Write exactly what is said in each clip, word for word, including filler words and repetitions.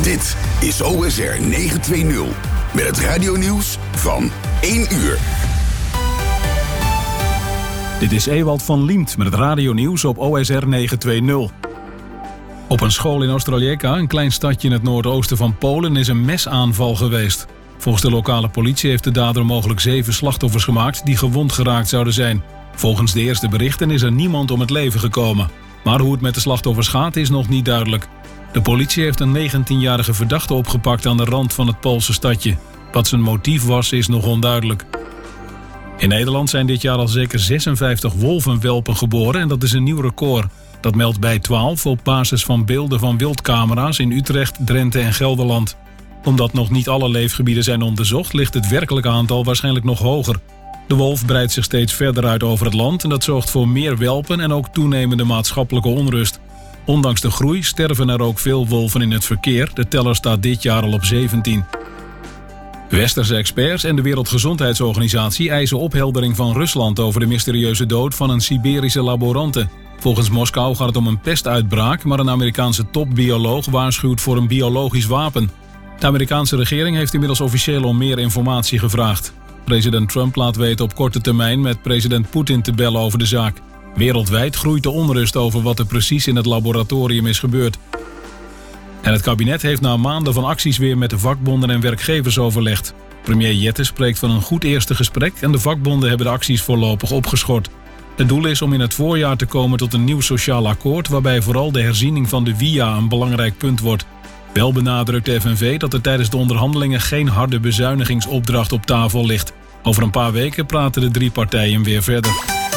Dit is O S R negenhonderdtwintig met het radionieuws van één uur. Dit is Ewald van Liemt met het radionieuws op O S R negenhonderdtwintig. Op een school in Ostrołęka, een klein stadje in het noordoosten van Polen, is een mesaanval geweest. Volgens de lokale politie heeft de dader mogelijk zeven slachtoffers gemaakt die gewond geraakt zouden zijn. Volgens de eerste berichten is er niemand om het leven gekomen. Maar hoe het met de slachtoffers gaat is nog niet duidelijk. De politie heeft een negentienjarige verdachte opgepakt aan de rand van het Poolse stadje. Wat zijn motief was, is nog onduidelijk. In Nederland zijn dit jaar al zeker zesenvijftig wolvenwelpen geboren en dat is een nieuw record. Dat meldt bij twaalf op basis van beelden van wildcamera's in Utrecht, Drenthe en Gelderland. Omdat nog niet alle leefgebieden zijn onderzocht, ligt het werkelijke aantal waarschijnlijk nog hoger. De wolf breidt zich steeds verder uit over het land en dat zorgt voor meer welpen en ook toenemende maatschappelijke onrust. Ondanks de groei sterven er ook veel wolven in het verkeer. De teller staat dit jaar al op zeventien. Westerse experts en de Wereldgezondheidsorganisatie eisen opheldering van Rusland over de mysterieuze dood van een Siberische laborante. Volgens Moskou gaat het om een pestuitbraak, maar een Amerikaanse topbioloog waarschuwt voor een biologisch wapen. De Amerikaanse regering heeft inmiddels officieel om meer informatie gevraagd. President Trump laat weten op korte termijn met president Poetin te bellen over de zaak. Wereldwijd groeit de onrust over wat er precies in het laboratorium is gebeurd. En het kabinet heeft na maanden van acties weer met de vakbonden en werkgevers overlegd. Premier Jette spreekt van een goed eerste gesprek en de vakbonden hebben de acties voorlopig opgeschort. Het doel is om in het voorjaar te komen tot een nieuw sociaal akkoord waarbij vooral de herziening van de W I A een belangrijk punt wordt. Wel benadrukt de F N V dat er tijdens de onderhandelingen geen harde bezuinigingsopdracht op tafel ligt. Over een paar weken praten de drie partijen weer verder.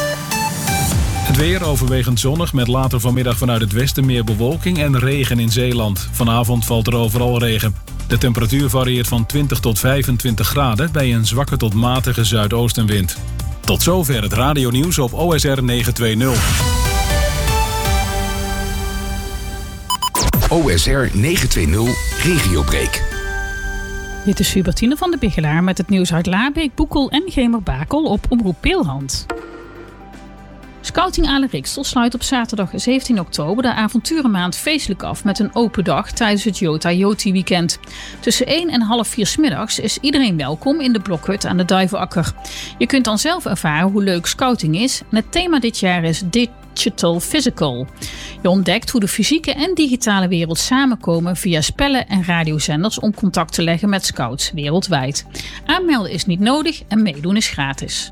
Het weer overwegend zonnig met later vanmiddag vanuit het westen meer bewolking en regen in Zeeland. Vanavond valt er overal regen. De temperatuur varieert van twintig tot vijfentwintig graden bij een zwakke tot matige zuidoostenwind. Tot zover het radionieuws op O S R negenhonderdtwintig. O S R negenhonderdtwintig Regiobreak. Dit is Hubertine van de Bigelaar met het nieuws uit Laarbeek, Boekel en Gemerbakel op Omroep Peelhand. Scouting Ale Rixel sluit op zaterdag zeventien oktober de avonturenmaand feestelijk af met een open dag tijdens het Jota Joti weekend. Tussen één en half vier 's middags is iedereen welkom in de blokhut aan de Duivenakker. Je kunt dan zelf ervaren hoe leuk scouting is en het thema dit jaar is Digital Physical. Je ontdekt hoe de fysieke en digitale wereld samenkomen via spellen en radiozenders om contact te leggen met scouts wereldwijd. Aanmelden is niet nodig en meedoen is gratis.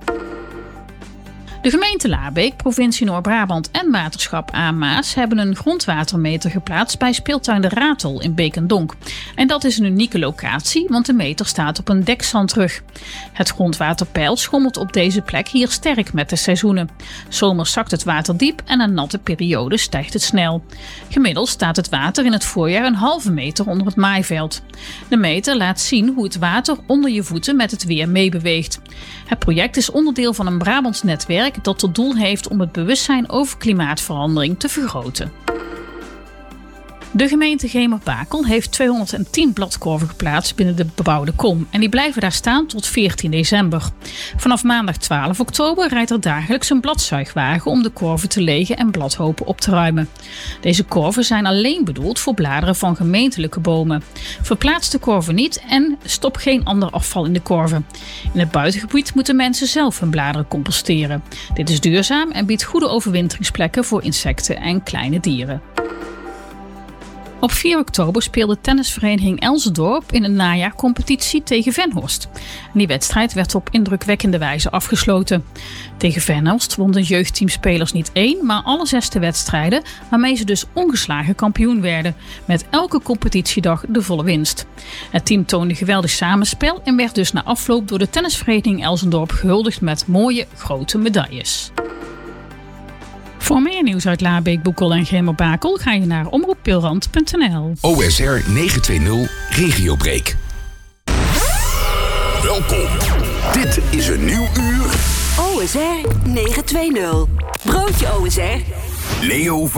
De gemeente Laarbeek, provincie Noord-Brabant en waterschap Aamaas hebben een grondwatermeter geplaatst bij speeltuin De Ratel in Beek en Donk. En dat is een unieke locatie, want de meter staat op een dekzandrug. Het grondwaterpeil schommelt op deze plek hier sterk met de seizoenen. Zomers zakt het water diep en een natte periode stijgt het snel. Gemiddeld staat het water in het voorjaar een halve meter onder het maaiveld. De meter laat zien hoe het water onder je voeten met het weer meebeweegt. Het project is onderdeel van een Brabants netwerk dat tot doel heeft om het bewustzijn over klimaatverandering te vergroten. De gemeente Gemerbakel heeft tweehonderdtien bladkorven geplaatst binnen de bebouwde kom en die blijven daar staan tot veertien december. Vanaf maandag twaalf oktober rijdt er dagelijks een bladzuigwagen om de korven te legen en bladhopen op te ruimen. Deze korven zijn alleen bedoeld voor bladeren van gemeentelijke bomen. Verplaats de korven niet en stop geen ander afval in de korven. In het buitengebied moeten mensen zelf hun bladeren composteren. Dit is duurzaam en biedt goede overwinteringsplekken voor insecten en kleine dieren. Op vier oktober speelde tennisvereniging Elsendorp in een najaarcompetitie tegen Venhorst. Die wedstrijd werd op indrukwekkende wijze afgesloten. Tegen Venhorst won de jeugdteamspelers niet één, maar alle zesde wedstrijden, waarmee ze dus ongeslagen kampioen werden. Met elke competitiedag de volle winst. Het team toonde geweldig samenspel en werd dus na afloop door de tennisvereniging Elsendorp gehuldigd met mooie grote medailles. Voor meer nieuws uit Laarbeek, Boekel en Gemerbakel ga je naar omroep peelhand punt n l. O S R negenhonderdtwintig Regiobreak. Welkom. Dit is een nieuw uur. O S R negenhonderdtwintig. Broodje O S R. Leo van